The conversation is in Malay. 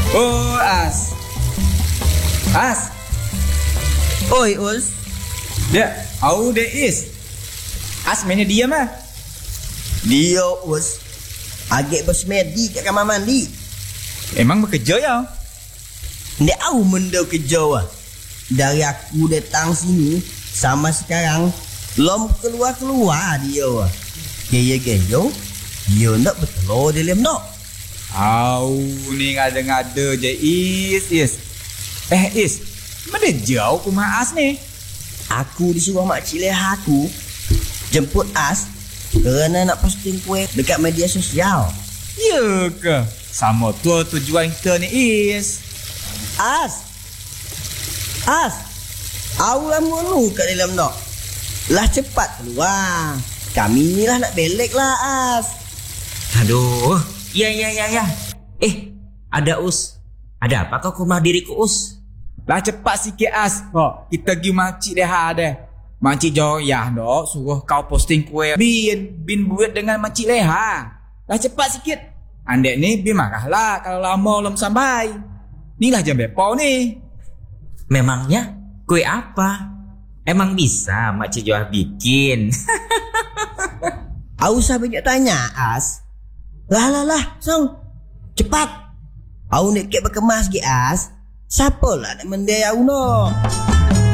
Oh, As. As. Oi, Us. Dia, how there is? As mainnya diam ah. Dia, Us. Agak bersemedi kat kamar mandi. Emang bekerja ya? Ndak tahu menda kerja lah. Dari aku datang sini sama sekarang lom keluar-keluar dia lah. Gaya-gaya dia nak bertelur dalam nak. Au, ni ngada-ngada je Is. Is, mana jauh rumah As ni? Aku disuruh makcik leha aku jemput As kerana nak posting kuih dekat media sosial. Ya ke? Sama tu tujuan kita ni Is. As, awak mulu kat dalam nak. Lah cepat keluar. Kami ni lah nak belek lah, As. Aduh, ya. Ada Us. Ada apa kau ke rumah diriku, Us? Lah cepat sikit As. Kok kita pergi makcik dia ada. Makcik Joyah dok suruh kau posting kuih bin buat dengan makcik Leha. Lah cepat sikit. Andek ni bin marahlah kalau lama belum sampai. Inilah jam bepo ni. Memangnya kue apa? Emang bisa Makcik Joah bikin? Aku usah banyak tanya, As. Lah, Song. Cepat. Aku nak kek berkemas ke, As. Siapa lah nak mendaya aku nak?